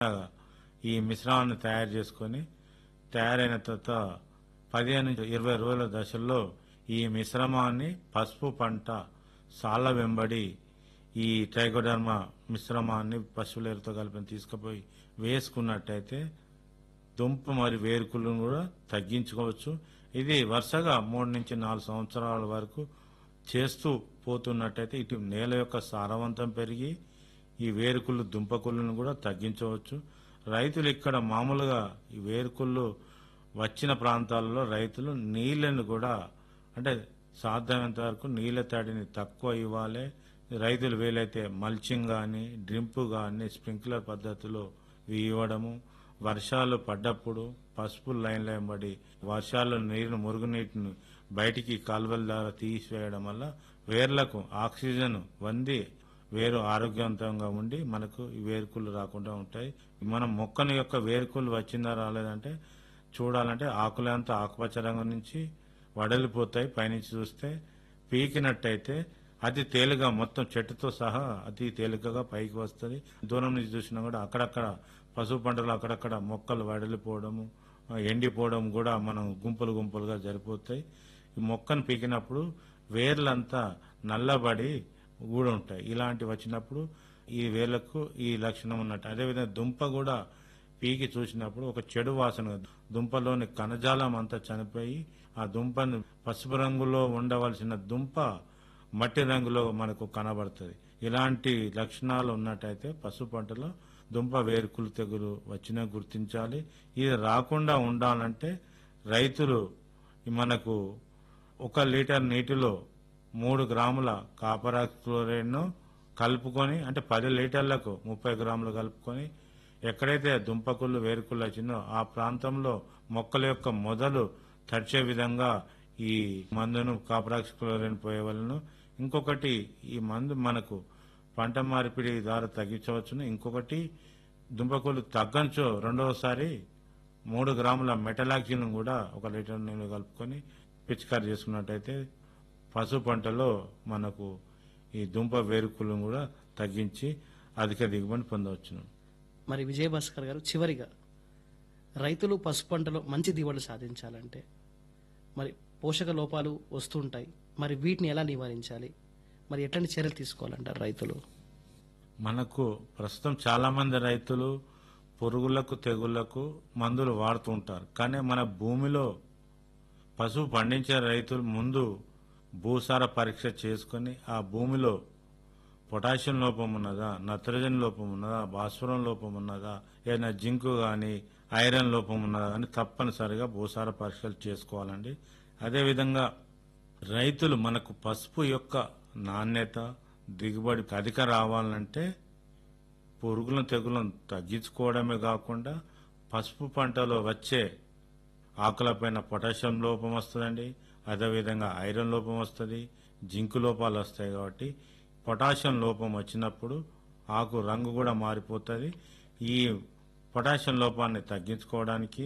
ఈ మిశ్రమాన్ని తయారు చేసుకొని తయారైన తర్వాత 15 నుంచి 20 రోజుల దశల్లో ఈ మిశ్రమాన్ని పసుపు పంట సాళ్ల వెంబడి ఈ ట్రైకోడర్మా మిశ్రమాన్ని పశువుల ఎరుతో కలిపి తీసుకుపోయి వేసుకున్నట్టయితే దుంప మరి వేరుకులను కూడా తగ్గించుకోవచ్చు. ఇది వరుసగా 3 నుంచి 4 సంవత్సరాల వరకు చేస్తూ పోతున్నట్టయితే ఇటు నేల యొక్క సారవంతం పెరిగి ఈ వేరుకుళ్ళు దుంపకుళ్ళను కూడా తగ్గించవచ్చు. రైతులు ఇక్కడ మామూలుగా ఈ వేరుకుళ్ళు వచ్చిన ప్రాంతాలలో రైతులు నీళ్లను కూడా అంటే సాధ్యమైనంత వరకు నీళ్ల తడిని తక్కువ ఇవ్వాలి. రైతులు వీలైతే మల్చింగ్ కానీ డ్రింప్ కానీ స్ప్రింక్లర్ పద్ధతిలో ఇవ్వడము. వర్షాలు పడ్డప్పుడు పసుపు లైన్ల వెంబడి వర్షాల్లో నీరును మురుగునీటిని బయటికి కాలువల ద్వారా తీసివేయడం వల్ల వేర్లకు ఆక్సిజన్ వంది వేరు ఆరోగ్యవంతంగా ఉండి మనకు ఈ వేరుకుళ్ళు రాకుండా ఉంటాయి. మనం మొక్కని యొక్క వేరుకుళ్ళు వచ్చిందా రాలేదంటే చూడాలంటే ఆకులంతా ఆకుపచ్చ రంగు నుంచి వడలిపోతాయి. పైనుంచి చూస్తే పీకినట్టయితే అతి తేలిగా మొత్తం చెట్టుతో సహా అతి తేలికగా పైకి వస్తుంది. దూరం నుంచి చూసినా కూడా అక్కడక్కడ పసుపు పంటలు అక్కడక్కడ మొక్కలు వడలిపోవడము ఎండిపోవడం కూడా మనం గుంపులు గుంపులుగా జరిపోతాయి. ఈ మొక్కను పీకినప్పుడు వేర్లంతా నల్లబడి కూడా ఉంటాయి. ఇలాంటివి వచ్చినప్పుడు ఈ వేర్లకు ఈ లక్షణం ఉన్నట్టు. అదేవిధంగా దుంప కూడా పీకి చూసినప్పుడు ఒక చెడు వాసన దుంపలోని కణజాలం అంతా చనిపోయి ఆ దుంపను పసుపు రంగులో ఉండవలసిన దుంప మట్టి రంగులో మనకు కనబడుతుంది. ఇలాంటి లక్షణాలు ఉన్నట్టయితే పసుపు పంటలో దుంప వేరుకులు తెగులు వచ్చినా గుర్తించాలి. ఇది రాకుండా ఉండాలంటే రైతులు మనకు 1 లీటర్ నీటిలో 3 గ్రాముల కాపర్ ఆక్సిక్లోరైడ్ను కలుపుకొని అంటే 10 లీటర్లకు 30 గ్రాములు కలుపుకొని ఎక్కడైతే దుంపకుళ్ళు వేరుకుళ్ళు వచ్చిందో ఆ ప్రాంతంలో మొక్కల యొక్క మొదలు తడిచే విధంగా ఈ మందును కాపర్ ఆక్సిక్లోరైడ్ పోయవలను. ఇంకొకటి ఈ మందు మనకు పంట మార్పిడి ద్వారా తగ్గించవచ్చును. ఇంకొకటి దుంపకుళ్ళు తగ్గంచో రెండవసారి 3 గ్రాముల మెటలాక్సిన్ కూడా 1 లీటర్ నీళ్ళు కలుపుకొని పిచికారి చేసుకున్నట్టయితే పసుపు పంటలో మనకు ఈ దుంప వేరుకులను కూడా తగ్గించి అధిక దిగుబడి పొందవచ్చును. మరి విజయభాస్కర్ గారు, చివరిగా రైతులు పసుపు పంటలో మంచి దిగుబడులు సాధించాలంటే మరి పోషక లోపాలు వస్తుంటాయి, మరి వీటిని ఎలా నివారించాలి, మరి ఎట్లాంటి చర్యలు తీసుకోవాలంటారు రైతులు? మనకు ప్రస్తుతం చాలా మంది రైతులు పురుగులకు తెగుళ్లకు మందులు వాడుతూ ఉంటారు. కానీ మన భూమిలో పసుపు పండించే రైతులు ముందు భూసార పరీక్ష చేసుకుని ఆ భూమిలో పొటాషియం లోపం ఉన్నదా, నత్రజని లోపం ఉన్నదా, భాస్వరం లోపం ఉన్నదా, ఏదైనా జింకు కానీ ఐరన్ లోపం ఉన్నదా అని తప్పనిసరిగా భూసార పరీక్షలు చేసుకోవాలండి. అదేవిధంగా రైతులు మనకు పసుపు యొక్క నాణ్యత దిగుబడి అధిక రావాలంటే పురుగులను తెగులను తగ్గించుకోవడమే కాకుండా పసుపు పంటలో వచ్చే ఆకులపైన పొటాషియం లోపం వస్తుందండి. అదేవిధంగా ఐరన్ లోపం వస్తుంది, జింకు లోపాలు వస్తాయి. కాబట్టి పొటాషియం లోపం వచ్చినప్పుడు ఆకు రంగు కూడా మారిపోతుంది. ఈ పొటాషియం లోపాన్ని తగ్గించుకోవడానికి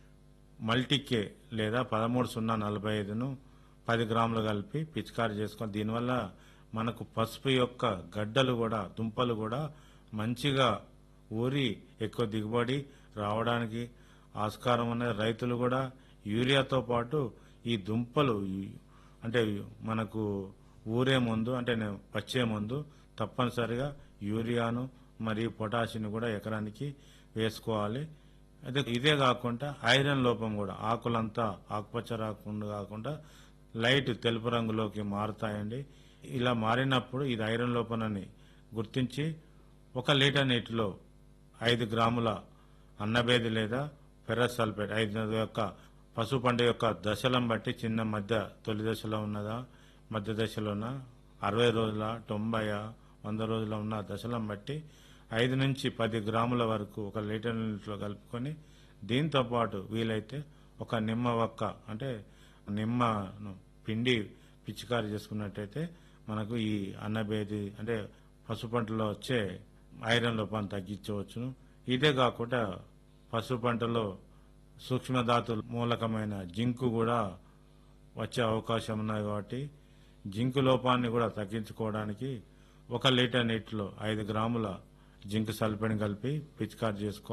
మల్టీకే లేదా 13-0-45ను 10 గ్రాములు కలిపి పిచికారి చేసుకోవాలి. దీనివల్ల మనకు పసుపు యొక్క గడ్డలు కూడా దుంపలు కూడా మంచిగా ఊరి ఎక్కువ దిగుబడి రావడానికి ఆస్కారం ఉన్నది. రైతులు కూడా యూరియాతో పాటు ఈ దుంపలు అంటే మనకు ఊరే ముందు అంటే పచ్చే ముందు తప్పనిసరిగా యూరియాను మరియు పొటాషియం కూడా ఎకరానికి వేసుకోవాలి. అదే ఇదే కాకుండా ఐరన్ లోపం కూడా ఆకులంతా ఆకుపచ్చ రాకుండా కాకుండా లైట్ తెలుపు రంగులోకి మారుతాయండి. ఇలా మారినప్పుడు ఇది ఐరన్ లోపనని గుర్తించి 1 లీటర్ నీటిలో 5 గ్రాముల అన్నబేది లేదా ఫెర్రస్ సల్ఫేట్ 5 యొక్క పసుపు పంట యొక్క దశలను బట్టి చిన్న మధ్య తొలి దశలో ఉన్నదా, మధ్య దశలో ఉన్న 60 రోజుల 90 100 రోజుల ఉన్న దశలను బట్టి 5 నుంచి 10 గ్రాముల వరకు 1 లీటర్ నీటిలో కలుపుకొని దీంతో పాటు వీలైతే ఒక నిమ్మ వక్క అంటే నిమ్మను పిండి పిచికారి చేసుకున్నట్టయితే మనకు ఈ అన్నబేది అంటే పసుపు పంటలో వచ్చే ఐరన్ లోపాన్ని తగ్గించవచ్చును. ఇదే కాకుండా పసుపు పంటలో సూక్ష్మధాతు మూలకమైన జింకు కూడా వచ్చే అవకాశం ఉన్నది. కాబట్టి జింకు లోపాన్ని కూడా తగ్గించుకోవడానికి 1 లీటర్ నీటిలో 5 గ్రాముల జింక్ సల్ఫేట్ కలిపి పిచికారి చేసుకోవాలి.